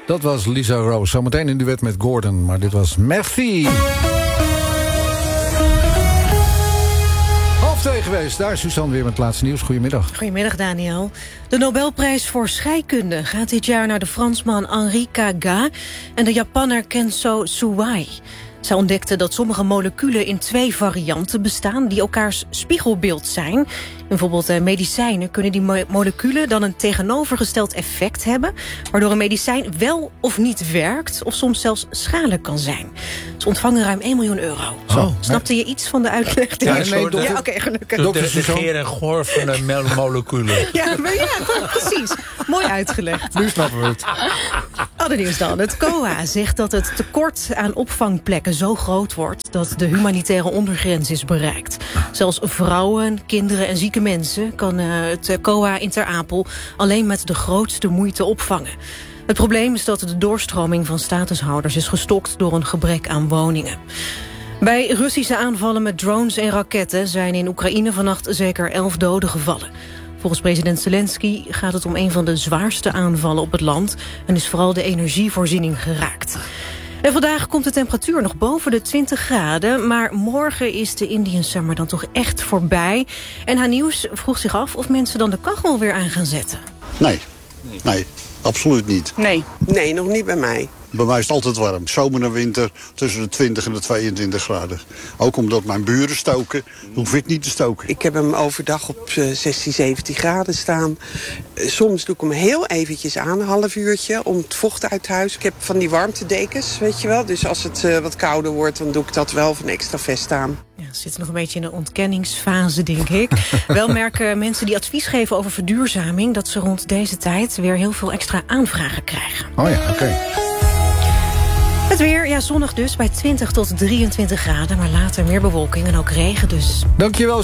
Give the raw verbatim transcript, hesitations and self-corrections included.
Dat was Lisa Rose. Zometeen in duet met Gordon, maar dit was Merci. Half twee geweest, daar is Suzanne weer met het laatste nieuws. Goedemiddag. Goedemiddag, Daniel. De Nobelprijs voor scheikunde gaat dit jaar naar de Fransman Henri Kaga en de Japanner Kenzo Tsuwai. Zij ontdekten dat sommige moleculen in twee varianten bestaan die elkaars spiegelbeeld zijn. Bijvoorbeeld eh, medicijnen kunnen die mo- moleculen dan een tegenovergesteld effect hebben, waardoor een medicijn wel of niet werkt of soms zelfs schadelijk kan zijn. Ze ontvangen ruim één miljoen euro. Oh, Snapte je iets van de uitleg? Ja, nee, ja, dokter, oké, okay, gelukkig. De, de, de geer en goor van de mel- moleculen. Ja, maar ja, precies. Mooi uitgelegd. Nu snappen we het. Ander nieuws dan. Het C O A zegt dat het tekort aan opvangplekken zo groot wordt dat de humanitaire ondergrens is bereikt. Zelfs vrouwen, kinderen en zieke mensen kan uh, het C O A in Ter Apel alleen met de grootste moeite opvangen. Het probleem is dat de doorstroming van statushouders is gestokt door een gebrek aan woningen. Bij Russische aanvallen met drones en raketten zijn in Oekraïne vannacht zeker elf doden gevallen. Volgens president Zelensky gaat het om een van de zwaarste aanvallen op het land en is vooral de energievoorziening geraakt. En vandaag komt de temperatuur nog boven de twintig graden... maar morgen is de Indian Summer dan toch echt voorbij. En H Nieuws vroeg zich af of mensen dan de kachel weer aan gaan zetten. Nee, nee, absoluut niet. Nee, nee, nog niet bij mij. Bij mij is het altijd warm. Zomer en winter tussen de twintig en de tweeëntwintig graden. Ook omdat mijn buren stoken, hoef ik niet te stoken. Ik heb hem overdag op zestien, zeventien graden staan. Soms doe ik hem heel eventjes aan, een half uurtje, om het vocht uit huis. Ik heb van die warmtedekens, weet je wel. Dus als het uh, wat kouder wordt, dan doe ik dat wel van extra vest aan. Ja, ze zitten nog een beetje in een ontkenningsfase, denk ik. Wel merken mensen die advies geven over verduurzaming dat ze rond deze tijd weer heel veel extra aanvragen krijgen. Oh ja, oké. Okay. Het weer, ja, zonnig dus, bij twintig tot drieëntwintig graden, maar later meer bewolking en ook regen dus. Dankjewel.